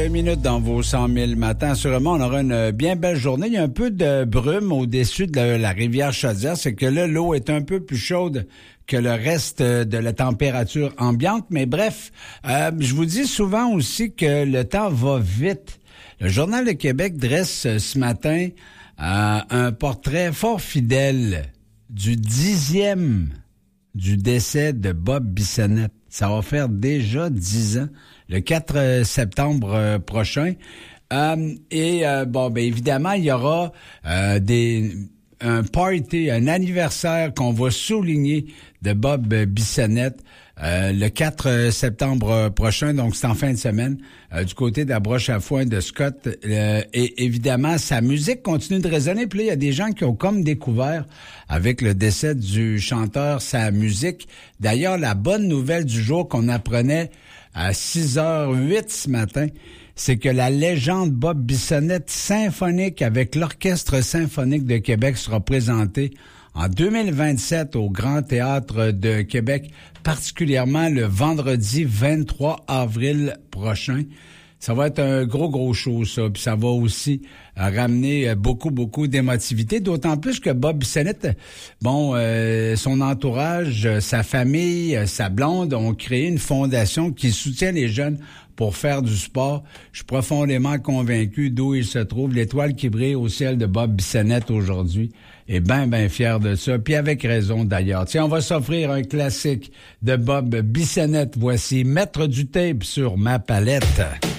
minutes dans vos 100 000 matins. Assurément, on aura une bien belle journée. Il y a un peu de brume au-dessus de la rivière Chaudière. C'est que là, l'eau est un peu plus chaude que le reste de la température ambiante. Mais bref, je vous dis souvent aussi que le temps va vite. Le Journal de Québec dresse ce matin un portrait fort fidèle du 10e du décès de Bob Bissonnette. Ça va faire déjà 10 ans, le 4 septembre prochain. Évidemment, il y aura un party, un anniversaire qu'on va souligner de Bob Bissonnette le 4 septembre prochain, donc c'est en fin de semaine, du côté de la broche à foin de Scott. Et évidemment, sa musique continue de résonner. Puis là, il y a des gens qui ont comme découvert, avec le décès du chanteur, sa musique. D'ailleurs, la bonne nouvelle du jour qu'on apprenait à 6h08 ce matin, c'est que la légende Bob Bissonnette symphonique avec l'Orchestre symphonique de Québec sera présentée en 2027 au Grand Théâtre de Québec, particulièrement le vendredi 23 avril prochain. Ça va être un gros show, ça. Puis ça va aussi ramener beaucoup d'émotivité. D'autant plus que Bob Bissonnette, son entourage, sa famille, sa blonde ont créé une fondation qui soutient les jeunes pour faire du sport. Je suis profondément convaincu d'où il se trouve. L'étoile qui brille au ciel de Bob Bissonnette aujourd'hui est bien fier de ça. Puis avec raison d'ailleurs. Tiens, on va s'offrir un classique de Bob Bissonnette. Voici Maître du tape sur ma palette.